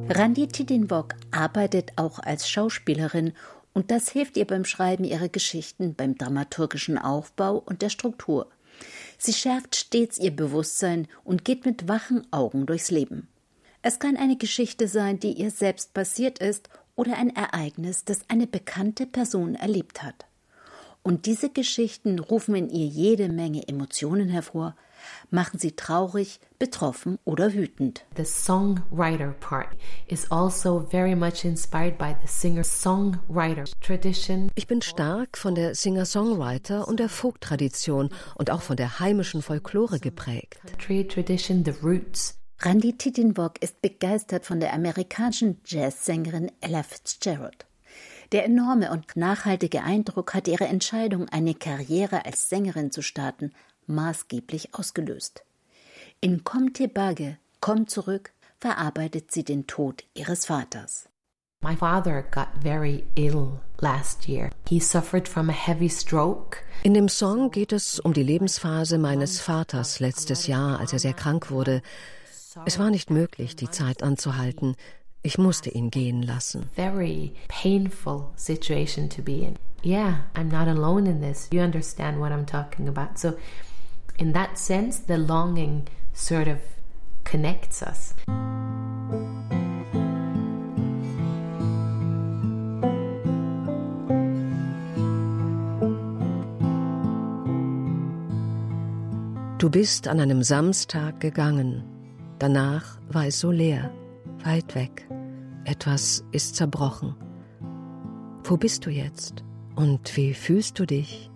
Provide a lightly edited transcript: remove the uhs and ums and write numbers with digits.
Randi Tidinwok arbeitet auch als Schauspielerin und das hilft ihr beim Schreiben ihrer Geschichten, beim dramaturgischen Aufbau und der Struktur. Sie schärft stets ihr Bewusstsein und geht mit wachen Augen durchs Leben. Es kann eine Geschichte sein, die ihr selbst passiert ist oder ein Ereignis, das eine bekannte Person erlebt hat. Und diese Geschichten rufen in ihr jede Menge Emotionen hervor, machen sie traurig, betroffen oder wütend. The songwriter part is also very much inspired by the singer-songwriter tradition. Ich bin stark von der Singer-Songwriter und der Folk-Tradition und auch von der heimischen Folklore geprägt. Tradition, the roots. Randi Tidinwok ist begeistert von der amerikanischen Jazzsängerin Ella Fitzgerald. Der enorme und nachhaltige Eindruck hat ihre Entscheidung, eine Karriere als Sängerin zu starten, maßgeblich ausgelöst. In Kom Tebage, Komm zurück, verarbeitet sie den Tod ihres Vaters. My father got very ill last year. He suffered from a heavy stroke. In dem Song geht es um die Lebensphase meines Vaters letztes Jahr, als er sehr krank wurde. Es war nicht möglich, die Zeit anzuhalten. Ich musste ihn gehen lassen. Very painful situation to be in. Yeah, I'm not alone in this. You understand what I'm talking about. So in that sense, the longing sort of connects us. Du bist an einem Samstag gegangen. Danach war es so leer, weit weg. Etwas ist zerbrochen. Wo bist du jetzt? Und wie fühlst du dich?